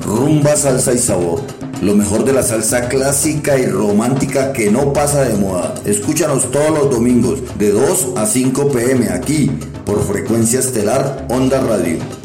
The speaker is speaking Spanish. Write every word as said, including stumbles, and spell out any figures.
Rumba, salsa y sabor. Lo mejor de la salsa clásica y romántica que no pasa de moda. Escúchanos todos los domingos de dos a cinco p m aquí por Frecuencia Estelar Onda Radio.